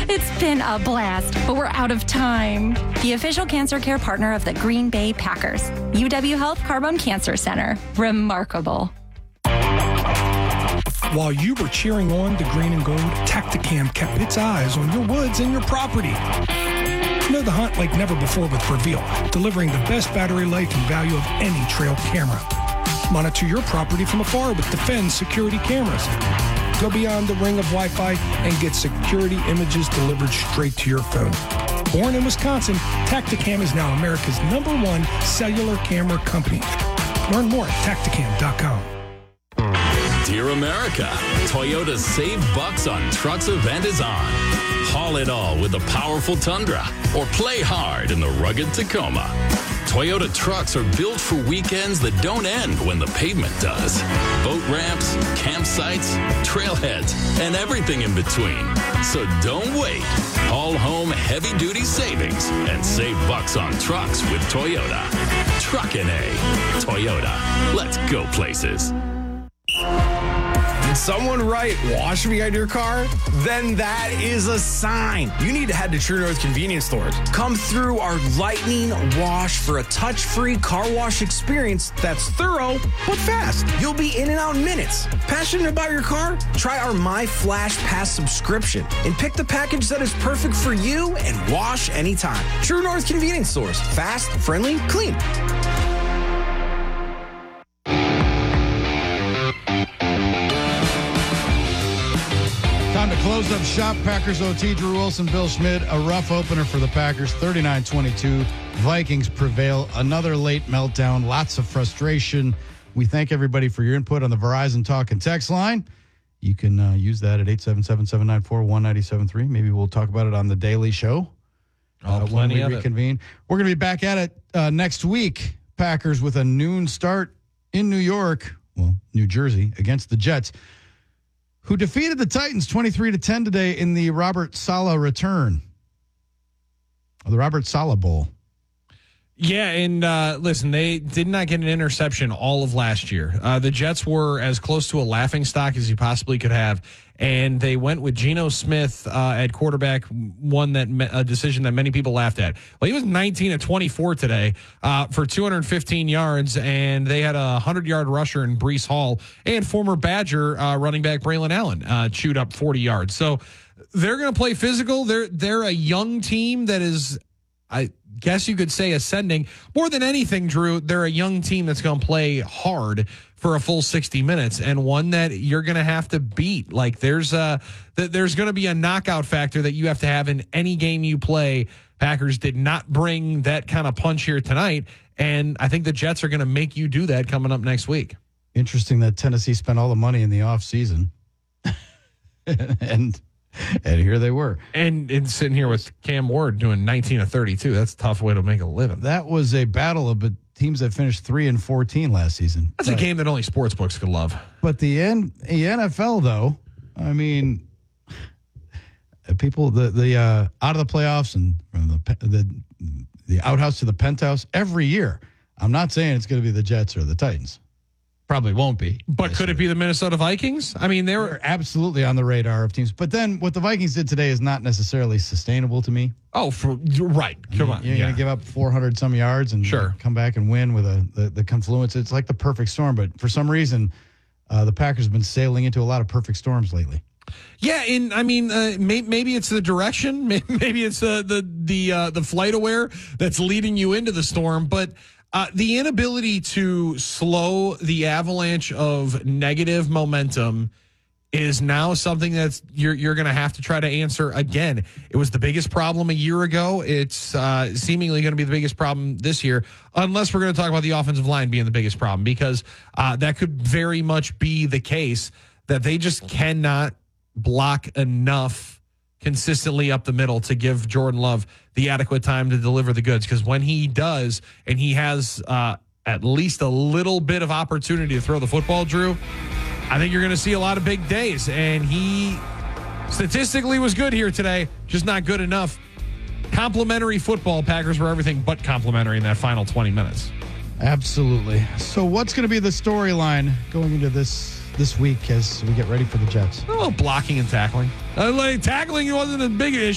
It's been a blast, but we're out of time. The official cancer care partner of the Green Bay Packers. UW Health Carbone Cancer Center. Remarkable. While you were cheering on the green and gold, Tacticam kept its eyes on your woods and your property. Know the hunt like never before with Prevail, delivering the best battery life and value of any trail camera. Monitor your property from afar with Defend security cameras. Go beyond the ring of Wi-Fi and get security images delivered straight to your phone. Born in Wisconsin, Tacticam is now America's #1 cellular camera company. Learn more at Tacticam.com. Dear America, Toyota's Save Bucks on Trucks event is on. Haul it all with the powerful Tundra or play hard in the rugged Tacoma. Toyota trucks are built for weekends that don't end when the pavement does. Boat ramps, campsites, trailheads, and everything in between. So don't wait. Haul home heavy-duty savings and save bucks on trucks with Toyota. Truckin' A. Toyota. Let's go places. Did someone write "wash me" on your car? Then that is a sign. You need to head to True North Convenience Stores. Come through our Lightning Wash for a touch-free car wash experience that's thorough but fast. You'll be in and out in minutes. Passionate about your car? Try our My Flash Pass subscription and pick the package that is perfect for you and wash anytime. True North Convenience Stores. Fast, friendly, clean. Time to close up shop. Packers OT, Drew Wilson, Bill Schmidt. A rough opener for the Packers, 39-22. Vikings prevail. Another late meltdown. Lots of frustration. We thank everybody for your input on the Verizon Talk and Text line. You can use that at 877-794-1973. Maybe we'll talk about it on the Daily Show when we reconvene. We're going to be back at it next week. Packers with a noon start in New York, New Jersey, against the Jets, who defeated the Titans 23-10 today in the Robert Saleh return. The Robert Saleh Bowl. Yeah, and listen, they did not get an interception all of last year. The Jets were as close to a laughingstock as you possibly could have, and they went with Geno Smith at quarterback, a decision that many people laughed at. Well, he was 19-24 today for 215 yards, and they had a 100-yard rusher in Breece Hall, and former Badger running back Braylon Allen chewed up 40 yards. So they're going to play physical. They're a young team that is, I guess you could say, ascending. More than anything, Drew, they're a young team that's going to play hard for a full 60 minutes, and one that you're going to have to beat. Like there's going to be a knockout factor that you have to have in any game you play. Packers did not bring that kind of punch here tonight, and I think the Jets are going to make you do that coming up next week. Interesting that Tennessee spent all the money in the offseason. And here they were. And sitting here with Cam Ward doing 19-32. That's a tough way to make a living. That was a battle of teams that finished 3-14 last season. That's a game that only sportsbooks could love. But the NFL, though, I mean, people, the out of the playoffs and from the outhouse to the penthouse every year. I'm not saying it's going to be the Jets or the Titans. Probably won't be. But could it be the Minnesota Vikings? I mean, they're absolutely on the radar of teams. But then what the Vikings did today is not necessarily sustainable to me. Oh, right. Come on. You're going to give up 400 some yards and come back and win with the confluence. It's like the perfect storm. But for some reason, the Packers have been sailing into a lot of perfect storms lately. Yeah, and I mean, maybe it's the direction. Maybe it's the flight aware that's leading you into the storm. But the inability to slow the avalanche of negative momentum is now something that's you're going to have to try to answer again. It was the biggest problem a year ago. It's seemingly going to be the biggest problem this year, unless we're going to talk about the offensive line being the biggest problem, because that could very much be the case, that they just cannot block enough consistently up the middle to give Jordan Love the adequate time to deliver the goods. Because when he does, and he has at least a little bit of opportunity to throw the football, Drew, I think you're going to see a lot of big days. And he statistically was good here today, just not good enough. Complimentary football. Packers were everything but complimentary in that final 20 minutes. Absolutely. So what's going to be the storyline going into this week as we get ready for the Jets? Oh, blocking and tackling. Tackling wasn't a big issue.